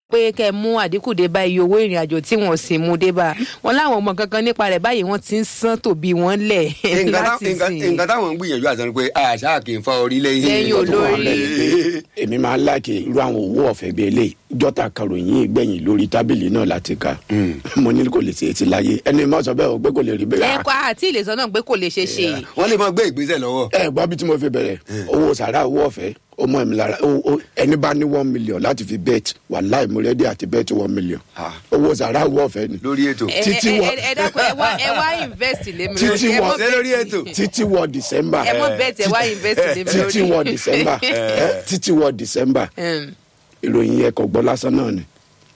pé kẹ́ mú àdínkù dé bá iye owó ìrìn àjò tí wọ́n sì mú dé bá wọn láwọn ọmọ kankan nípa rẹ̀ báyìí wọ́n ti ń san tòbí wọn lẹ̀ láti sìn. nǹkan táwọn ń gbìyànjú àti sọ pé àṣà kì í fa orí lẹ́yìn olórí. èmi máa ń láàkì irú àwọn owó ọ̀fẹ́ bíi eléyìí jọ́ta karòyìn gbẹ̀yìn lórí tábìlì náà láti ka mo ní kò lè ṣe é ti láyé ẹni máa sọ bẹ́ẹ̀ o pé kò lè rí bẹ́ẹ̀. ẹ̀kọ́ àti ìlẹ̀sọ náà pé kò lè ṣe ṣe. wọ́n lè máa gbé ìgbésẹ̀ lọ́wọ́. ẹ gbọ́ bí tí mo fi bẹ̀rẹ̀ owó sàrà owó ọ̀fẹ́ ó mọ èmi lára ẹni bá ní 1 million láti fi bet wàláì mo rẹ́dí àti bet 1 million owó sàrà owó ọ̀fẹ́ ni. lórí ètò. ẹ dákun ẹ wá invest lé mi lórí. lórí ètò. títí wọ December. ẹ mọ bet ẹ wá invest lé mi lórí. títí wọ December. títí wọ December. ìròyìn yẹn kò gbọ́ lásán náà ni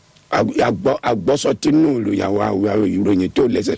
agbọ́sọtínú ìròyìn àwọn ìròyìn tó lẹ́sẹ̀.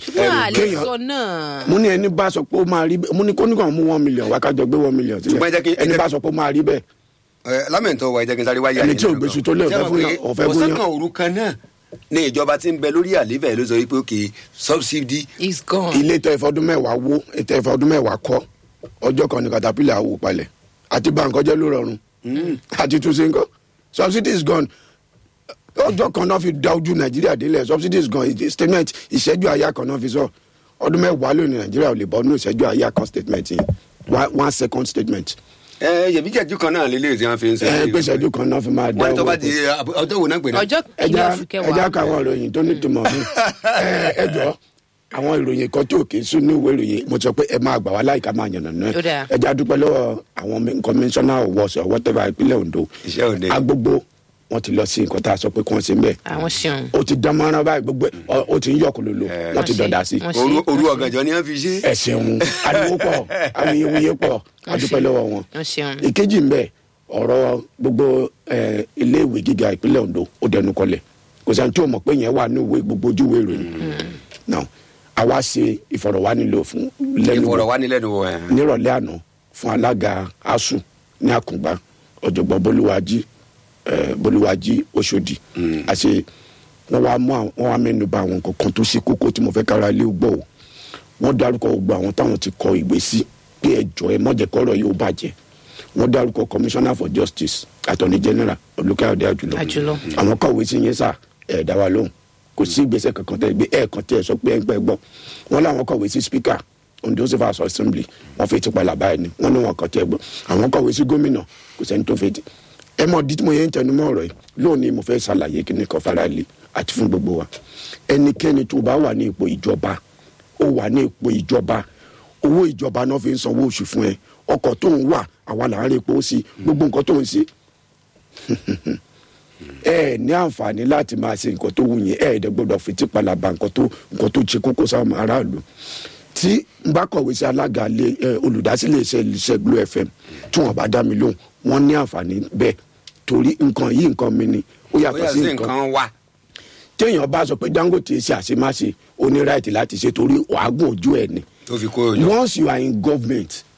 mo ní ẹni bá sọ pé ó máa rí bẹ́ẹ̀ mo ní kó nígbà mú 1 million wákàjọ gbé 1 million sílẹ̀ ẹni bá sọ pé ó máa rí bẹ́ẹ̀. lámẹ̀ntọ́ wa ìjẹ́kin sáré wáyé. ẹni tí ò gbèsè tó lé ọ̀fẹ́ bóyá. ọ̀sán kan òru kan náà ní ìjọba tí ń bẹ lórí àlééfà ló sọ wípé òkè subsidy. is gone. ilé tẹ ìfọdún mẹ́wàá wó ètò ìfọdún mẹ́wàá kọ́ ọjọ́ kan ní katapila wò palẹ̀ àti báńkọ́jẹ́ ló rọrùn àti túnṣe ńkọ́ subsidy is gone ọjọ́ kan náà fi da ojú nàìjíríà délẹ̀ subsidy is gone statement ìṣẹ́jú àyà kan náà fi sọ ọdún mẹ́wàá lónìí nàìjíríà ò lè bọ́ nínú ìṣẹ́jú àyà kan statement yìí 1 second statement. yẹ̀bí jẹ́jú kan náà lélẹ́yìí tí wọ́n fi ń sẹ́yìn. pé ìṣẹ́jú kan náà fi máa dá owó. wọ́n tó bá di ọjọ́ wo náà pè náà. ọjọ́ kìíní oṣù kẹwàá. ẹja káwọn ìròyìn tó nítumọ̀ fún ẹjọ́ àwọn ìròyìn kan tó kè sún ní ìwé ìròyìn mo sọ pé ẹ máa gbà wá láìka máa yànnà náà ẹja dúpẹ́ lọ́wọ́ àwọn commissioner awards whatever ìpínlẹ̀ Ondo agbogbo wọn ti lọ sí nǹkan tá a sọ pé kí wọ́n ṣe ń bẹ̀. àwọn ṣeun. ó ti dán mọ́rán báyìí gbogbo ó ti ń yọkù lolo wọ́n ti dọ̀dà sí. òru ọ̀gànjọ́ ni wọ́n fi ṣe. ẹ ṣeun ariwo pọ̀ awuyewuye pọ̀ a dúpẹ́ lọ́wọ́ wọn. ìkejì ń bẹ ọ̀rọ̀ gbogbo iléèwé gíga ìpínlẹ̀ Ondo ó dẹnu kọlẹ̀ kò sẹ́ni tí ò mọ̀ pé yẹn wà ní ìwé gbogbo ojú ìwé ìròyìn. náà àwa ṣe ìfọ̀rọ̀wánilẹ́nuwò nírọ̀lẹ́ àná fún alága ASUU ní Àkùngbá ọ̀jọ̀gbọ́n Bolúwájí Oṣòdì àṣẹ wọn wá mẹ́nu bà àwọn nǹkan tó ṣe kókó tí mo fẹ́ kára ilé gbọ́ o wọ́n dárúkọ gbogbo àwọn táwọn ti kọ ìwé sí pé ẹjọ́ ẹ mọ́jẹ̀kọ́rọ̀ yóò bàjẹ́ wọ́n dárúkọ commissioner for justice attorney general Olúkáyọ̀dé Àjùlọ àwọn kọ̀wé sí yẹn sà ẹ̀ dá wa lóhùn kò sí ìgbésẹ̀ kankan tẹ́ gbé ẹ̀ẹ̀kan tẹ́ sọ pé ẹ̀ ń pẹ́ gbọ́ wọ́n láwọn kọ̀wé sí speaker Ondo State House Assembly wọ́n fi tipa làbá ẹni wọ́n ní wọn kàn tẹ́ gbọ́ àwọn kọ̀wé sí gómìnà kò sẹ́ni tó fẹ́ ẹ mọ̀ dídí mo yẹn ń tẹnumọ́ ọ̀rọ̀ yìí lónìí mo fẹ́ ṣàlàyé kí ni kan fara lé àti fún gbogbo wa ẹnikẹ́ni tó bá wà ní ipò ìjọba ó wà ní ipò ìjọba owó ìjọba náà fi ń sanwó oṣù fún ẹ ọkọ̀ tó ń wà àwa là ń rí epo sí gbogbo nǹkan tó ń ṣe ẹ ní àǹfààní láti máa ṣe nǹkan tó wù yín ẹ ẹ̀dẹ̀ gbọ́dọ̀ fi tí palaba nǹkan tó ṣe kókó sáwọn aráàlú tí n bá kọ̀wé sí alága olùdásílẹ̀ iṣẹ́ Glo FM tí wọ́n bá dá mi lóhùn wọ́n ní àǹfààní bẹ́ẹ̀ torí nǹkan yìí nǹkan mi ni ó yàtọ̀ sí nǹkan wa. téèyàn bá sọ pé Dangote ṣe àṣemáṣe ó ní right láti ṣe torí wàágùn ojú ẹ̀ ni. tó fi kó o yọ. once you are in government